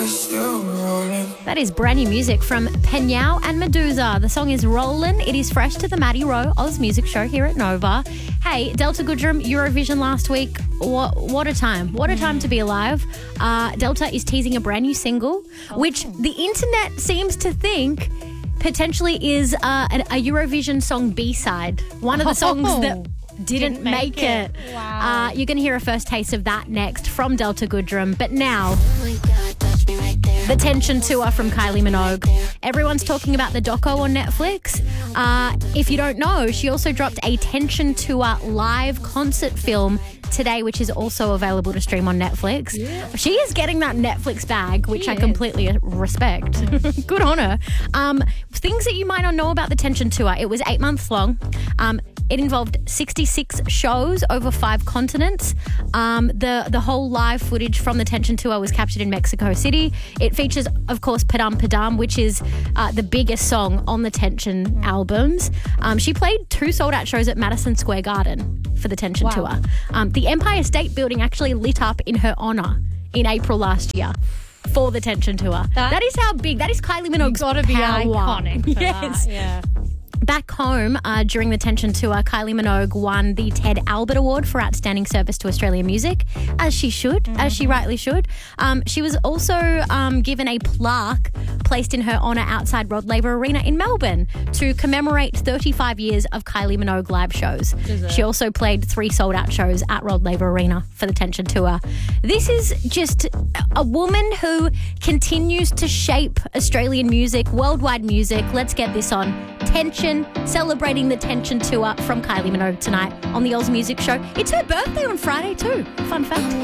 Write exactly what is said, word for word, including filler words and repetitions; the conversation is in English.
That is brand new music from Peñao and Medusa. The song is Rollin'. It is fresh to the Maddie Rowe Oz Music Show here at Nova. Hey, Delta Goodrem, Eurovision last week. What, what a time. What a time to be alive. Uh, Delta is teasing a brand new single, which the internet seems to think potentially is uh, a, a Eurovision song B-side. One of the songs Oh. that didn't, Didn't make, make it. it. Wow. Uh, you're going to hear a first taste of that next from Delta Goodrem. But now, the Tension Tour from Kylie Minogue. Everyone's talking about the doco on Netflix. Uh, if you don't know, she also dropped a Tension Tour live concert film today, which is also available to stream on Netflix. Yeah. She is getting that Netflix bag, which She I is. completely respect. Good on her. Um, things that you might not know about the Tension Tour. It was eight months long. Um, It involved sixty-six shows over five continents. Um, the, the whole live footage from the Tension Tour was captured in Mexico City. It features, of course, Padam Padam, which is uh, the biggest song on the Tension albums. Um, she played two sold-out shows at Madison Square Garden for the Tension Wow. Tour. Um, the Empire State Building actually lit up in her honour in April last year for the Tension Tour. That- that is how big, that is Kylie Minogue's Got to be power. iconic for Yes. that. Yeah. Back home, uh, during the Tension Tour, Kylie Minogue won the Ted Albert Award for Outstanding Service to Australian Music, as she should, mm-hmm. as she rightly should. Um, she was also um, given a plaque placed in her honour outside Rod Laver Arena in Melbourne to commemorate thirty-five years of Kylie Minogue live shows. Deserve. She also played three sold-out shows at Rod Laver Arena for the Tension Tour. This is just a woman who continues to shape Australian music, worldwide music. Let's get this on. Tension, celebrating the Tension Tour from Kylie Minogue tonight on the Oz Music Show. It's her birthday on Friday too. Fun fact.